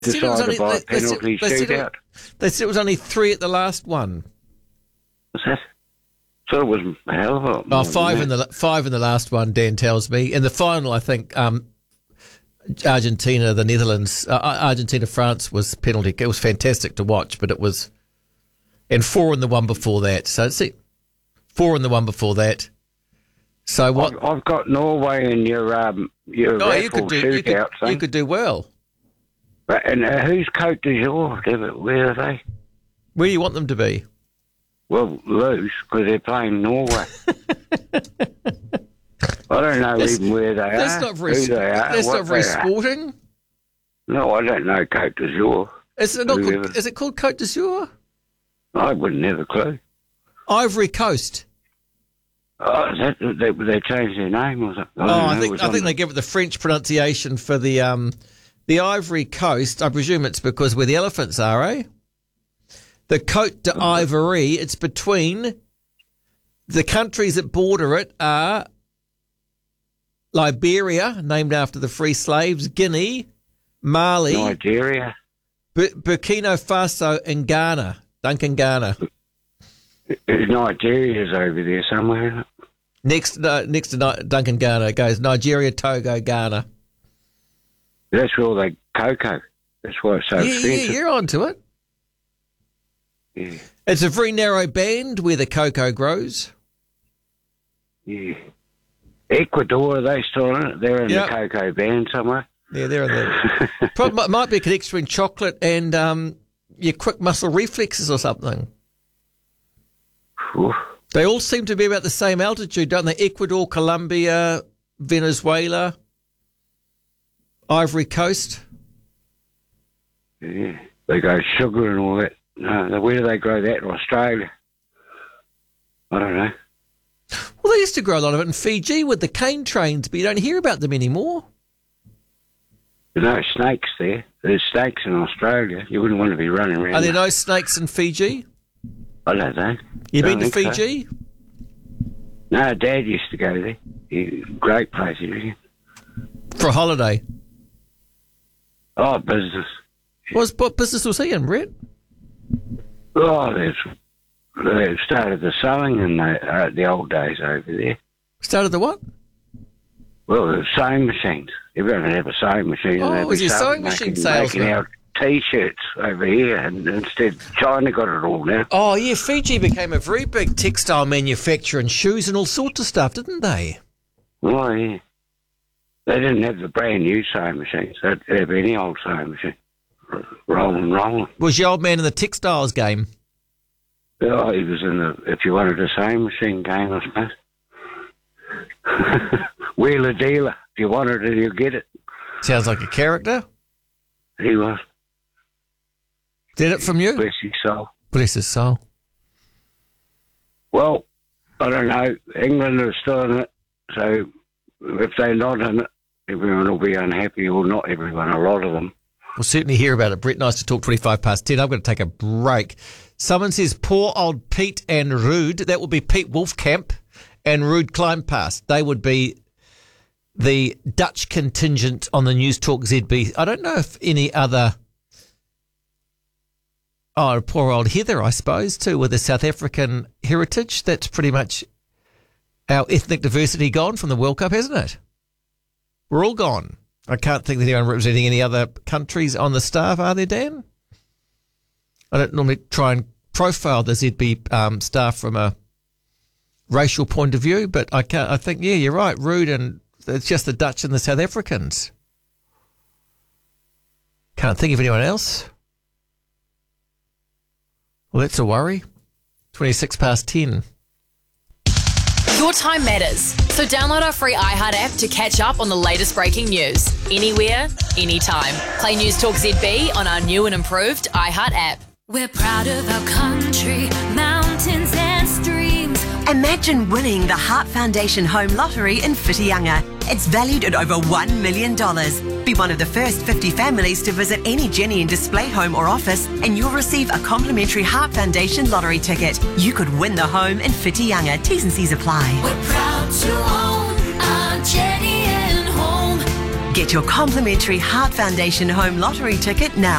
decided by a penalty shootout. They said it was only 3 at the last one. What's that? So it was a hell of a lot. Oh, 5 in the last one, Dan tells me. In the final, I think Argentina, the Netherlands, Argentina, France was penalty. It was fantastic to watch, but it was, and 4 in the one before that. So see, 4 in the one before that. So what? I've got Norway in your raffle shootout thing. You could do well. And who's Cote d'Azur? Where are they? Where do you want them to be? Well, lose, because they're playing Norway. I don't know even where they are. That's not very sporting. No, I don't know Cote d'Azur. Is it called Cote d'Azur? I wouldn't have a clue. Ivory Coast. Oh, they changed their name or something? I think they give it the French pronunciation for the Ivory Coast. I presume it's because where the elephants are, eh? The Côte d'Ivoire, it's between the countries that border it are Liberia, named after the free slaves, Guinea, Mali, Nigeria, Burkina Faso, and Ghana. Duncan Ghana. Nigeria's over there somewhere. Next to Duncan Ghana it goes Nigeria, Togo, Ghana. That's where all the cocoa. That's why it's so expensive. Yeah, you're onto it. Yeah. It's a very narrow band where the cocoa grows. Yeah. Ecuador, are they still in it? They're in the cocoa band somewhere. Yeah, they're in the... Probably might be a connection between chocolate and your quick muscle reflexes or something. Oof. They all seem to be about the same altitude, don't they? Ecuador, Colombia, Venezuela, Ivory Coast. Yeah, they go sugar and all that. Where do they grow that in Australia? I don't know. Well, they used to grow a lot of it in Fiji with the cane trains, but you don't hear about them anymore. There's no snakes there. There's snakes in Australia. You wouldn't want to be running around. Are there no snakes in Fiji? I don't know. You been to Fiji? So. No, Dad used to go there. Great place, for a holiday? Oh, business. What business was he in, Brett? Oh, they started the sewing in the old days over there. Started the what? Well, the sewing machines. Everyone would have a sewing machine. Oh, was he sewing machine salesman? Making our T-shirts over here, and instead China got it all now. Oh, yeah, Fiji became a very big textile manufacturer and shoes and all sorts of stuff, didn't they? Oh, yeah. They didn't have the brand new sewing machines. They'd have any old sewing machine. Rolling. Was your old man in the textiles game? Oh, he was in the, if you wanted a sewing machine game, I suppose. Wheeler dealer. If you wanted it, you get it. Sounds like a character. He was. Did it from you? Bless his soul. Bless his soul. Well, I don't know. England are still in it, so if they're not in it, everyone will be unhappy, or not everyone, a lot of them. We'll certainly hear about it. Brett, nice to talk 10:25. I'm going to take a break. Someone says, poor old Pete and Rude. That would be Pete Wolfkamp and Rude Kleinpass. They would be the Dutch contingent on the News Talk ZB. I don't know if any other... Oh, poor old Heather, I suppose, too, with a South African heritage. That's pretty much our ethnic diversity gone from the World Cup, hasn't it? We're all gone. I can't think that anyone representing any other countries on the staff, are there, Dan? I don't normally try and profile the ZB staff from a racial point of view, but I think, yeah, you're right, Rude, and it's just the Dutch and the South Africans. Can't think of anyone else. Well, that's a worry. 10:26. Your time matters. So download our free iHeart app to catch up on the latest breaking news. Anywhere, anytime. Play News Talk ZB on our new and improved iHeart app. We're proud of our country, mountains and streams. Imagine winning the Heart Foundation Home Lottery in Whitianga. It's valued at over $1 million. Be one of the first 50 families to visit any Jenny and Display home or office, and you'll receive a complimentary Heart Foundation lottery ticket. You could win the home in Whitianga. T's and C's apply. We're proud to own our Jenny and Home. Get your complimentary Heart Foundation Home Lottery ticket now.